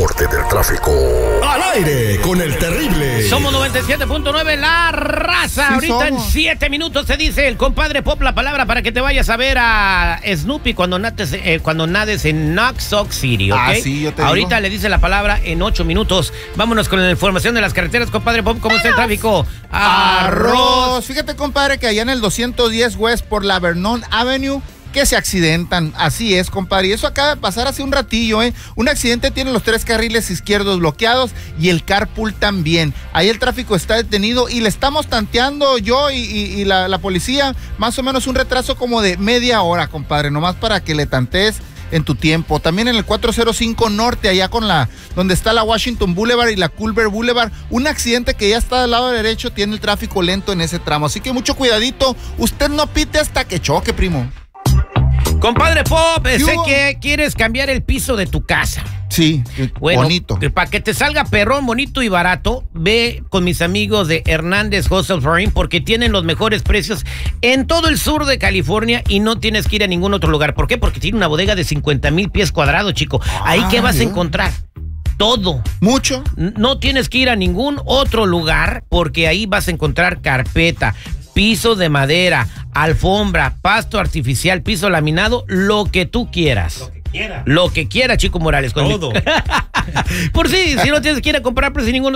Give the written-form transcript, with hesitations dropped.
reporte del tráfico. Al aire con el terrible. Somos 97.9 La Raza. Sí, ahorita somos. En 7 minutos te dice el compadre Pop la palabra para que te vayas a ver a Snoopy cuando nades en Noxoc City, ¿ok? Sí, yo te ahorita digo. le dice la palabra en 8 minutos. Vámonos con la información de las carreteras, compadre Pop. ¿Cómo está el tráfico? Arroz. Fíjate, compadre, que allá en el 210 West por la Vernon Avenue, que se accidentan. Así es, compadre. Y eso acaba de pasar hace un ratillo, ¿eh? Un accidente tiene los 3 carriles izquierdos bloqueados y el carpool también. Ahí el tráfico está detenido y le estamos tanteando yo y la policía más o menos un retraso como de media hora, compadre, nomás para que le tantees en tu tiempo. También en el 405 Norte, allá con donde está la Washington Boulevard y la Culver Boulevard, un accidente que ya está del lado derecho, tiene el tráfico lento en ese tramo. Así que mucho cuidadito. Usted no pite hasta que choque, primo. Compadre Pop, sé que quieres cambiar el piso de tu casa. Sí, bueno, bonito. Para que te salga perrón, bonito y barato, ve con mis amigos de Hernández Hostel Flooring porque tienen los mejores precios en todo el sur de California y no tienes que ir a ningún otro lugar. ¿Por qué? Porque tiene una bodega de 50,000 pies cuadrados, chico. Ahí, ¿qué vas a encontrar? Todo. ¿Mucho? No tienes que ir a ningún otro lugar porque ahí vas a encontrar carpeta, piso de madera, alfombra, pasto artificial, piso laminado, lo que tú quieras. Lo que quiera, Chico Morales. Todo. Por si no tienes que ir a comprar, pero sin ningún